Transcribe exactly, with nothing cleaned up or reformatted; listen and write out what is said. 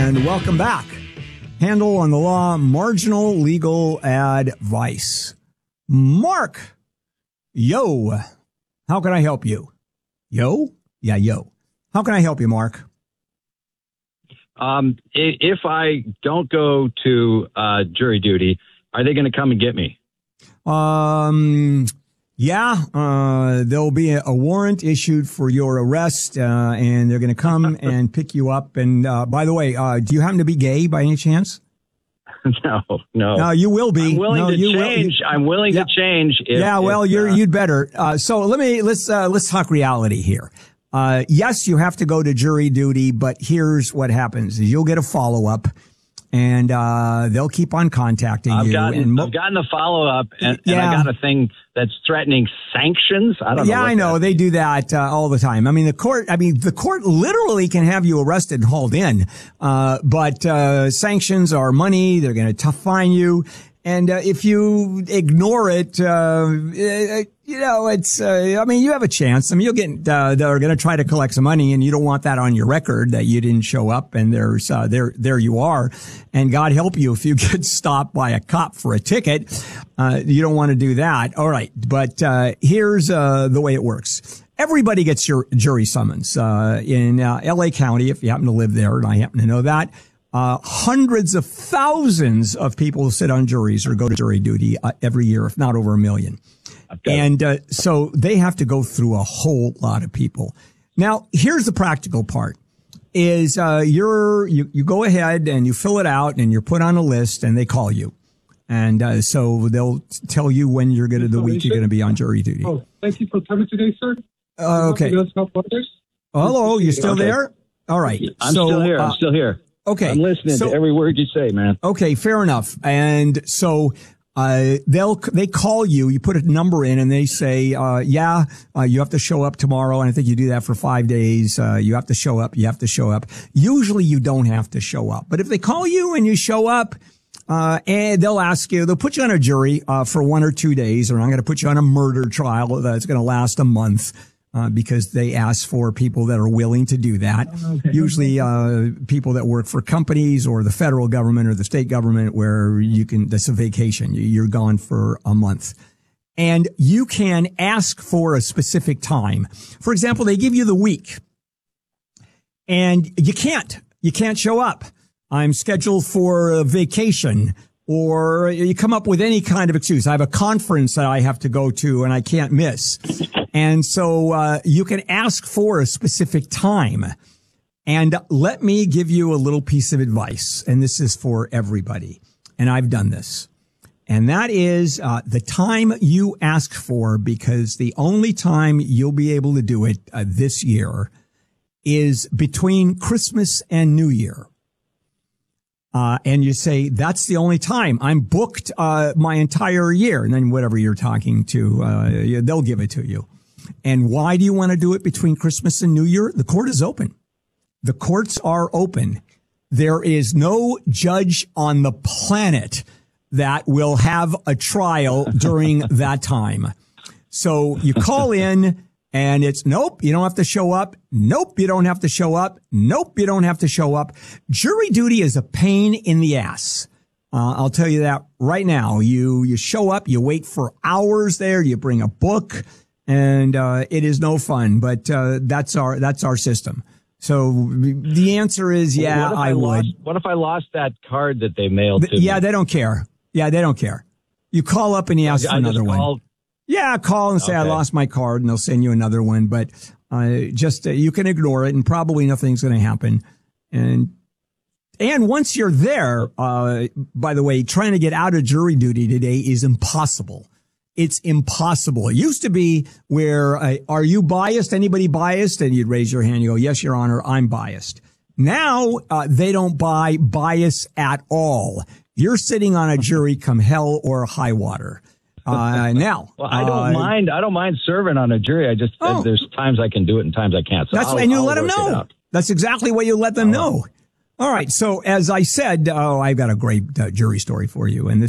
and welcome back. Handel on the Law, Marginal Legal Advice. Mark, yo, how can I help you? Yo? Yeah, yo. How can I help you, Mark? Um, if I don't go to uh, jury duty, are they going to come and get me? Um, yeah, uh, there'll be a, a warrant issued for your arrest, uh, and they're going to come and pick you up. And, uh, by the way, uh, do you happen to be gay by any chance? No, no. No, you will be. I'm willing no, to you change. Will. I'm willing yeah. to change. If, yeah, well, if, you're, uh, you'd better. Uh, so let me, let's, uh, let's talk reality here. Uh, yes, you have to go to jury duty, but here's what happens is you'll get a follow up. And, uh, they'll keep on contacting I've you. Gotten, and mo- I've gotten a follow up and, yeah. and I got a thing that's threatening sanctions. I don't know. Yeah, I know. They do that, uh, all the time. I mean, the court, I mean, the court literally can have you arrested and hauled in. Uh, but, uh, sanctions are money. They're going to tough fine you. And, uh, if you ignore it, uh, you know, it's, uh, I mean, you have a chance. I mean, you'll get, uh, they're going to try to collect some money and you don't want that on your record that you didn't show up and there's, uh, there, there you are. And God help you if you get stopped by a cop for a ticket. Uh, you don't want to do that. All right. But, uh, here's, uh, the way it works. Everybody gets your jury summons, uh, in, uh, L A County, if you happen to live there, and I happen to know that. Uh, hundreds of thousands of people sit on juries or go to jury duty uh, every year, if not over a million. Okay. And uh, so they have to go through a whole lot of people. Now, here's the practical part is uh, you're you, you go ahead and you fill it out and you're put on a list and they call you. And uh, so they'll tell you when you're going to, the week you're going to be on jury duty. Oh, thank you for coming today, sir. Uh, okay. Hello, you still okay. there? All right. I'm so, still here. I'm uh, still here. Okay. I'm listening so, to every word you say, man. Okay, fair enough. And so, uh, they'll, they call you, you put a number in and they say, uh, yeah, uh, you have to show up tomorrow. And I think you do that for five days. Uh, you have to show up. You have to show up. Usually you don't have to show up, but if they call you and you show up, uh, and they'll ask you, they'll put you on a jury, uh, for one or two days, or I'm going to put you on a murder trial that's going to last a month. Uh, because they ask for people that are willing to do that. Okay. Usually, uh, people that work for companies or the federal government or the state government where you can, that's a vacation. You're gone for a month. And you can ask for a specific time. For example, they give you the week and you can't, you can't show up. I'm scheduled for a vacation. Or you come up with any kind of excuse. I have a conference that I have to go to and I can't miss. And so, uh, you can ask for a specific time. And let me give you a little piece of advice. And this is for everybody. And I've done this. And that is, uh, the time you ask for, because the only time you'll be able to do it uh, this year is between Christmas and New Year. Uh, and you say, that's the only time I'm booked, uh, my entire year. And then whatever you're talking to, uh, they'll give it to you. And why do you want to do it between Christmas and New Year? The court is open. The courts are open. There is no judge on the planet that will have a trial during that time. So you call in. And it's, nope, you don't have to show up. Nope, you don't have to show up. Nope, you don't have to show up. Jury duty is a pain in the ass. Uh, I'll tell you that right now. You, you show up, you wait for hours there, you bring a book, and, uh, it is no fun, but, uh, that's our, that's our system. So the answer is, yeah, well, I, I lost, would. What if I lost that card that they mailed to yeah, me? they don't care. Yeah, they don't care. You call up and you ask I for another one. Called- Yeah, call and say, okay, I lost my card, and they'll send you another one. But uh, just uh, you can ignore it, and probably nothing's going to happen. And and once you're there, uh, by the way, trying to get out of jury duty today is impossible. It's impossible. It used to be where, uh, are you biased? Anybody biased? And you'd raise your hand. You go, yes, Your Honor, I'm biased. Now uh, they don't buy bias at all. You're sitting on a jury come hell or high water. Uh, now, well, I don't uh, mind. I don't mind serving on a jury. I just oh. there's times I can do it and times I can't. So that's I'll, and you I'll let them know. That's exactly what you let them know. All right. So as I said, oh, I've got a great uh, jury story for you, and this